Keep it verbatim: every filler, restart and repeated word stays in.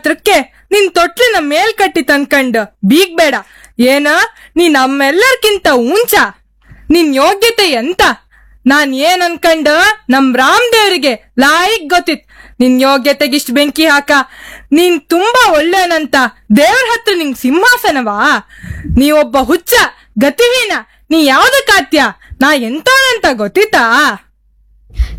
ಮಾತ್ರಕ್ಕೆ ನಿನ್ ತೊಟ್ಲಿನ ಮೇಲ್ ಕಟ್ಟಿ ತಂದ್ಕಂಡ್ ಬೀಗ್ಬೇಡ. ಏನ ನೀ ನಮ್ಮೆಲ್ಲರ್ಕಿಂತ ಉಂಚ, ನಿನ್ ಯೋಗ್ಯತೆ ಎಂತ? ನಾನ್ ಏನ್ ಅನ್ಕಂಡ ನಮ್ ರಾಮ್ ದೇವ್ರಿಗೆ ಲಾಯಿಕ್ ಗೊತ್ತಿತ್ ನಿನ್ ಯೋಗ್ಯತೆಗಿಷ್ಟ್ ಬೆಂಕಿ ಹಾಕ. ನೀನ್ ತುಂಬಾ ಒಳ್ಳೆನಂತ ದೇವ್ರ ಹತ್ರ ನಿಂಗ್ ಸಿಂಹಾಸನವಾ? ನೀ ಒಬ್ಬ ಹುಚ್ಚ, ಗತಿಹೀನ. ನೀ ಯಾವ್ದಕ್ಕಾತ್ಯ? ನಾ ಎಂತವನಂತ ಗೊತ್ತಿತ್ತಾ?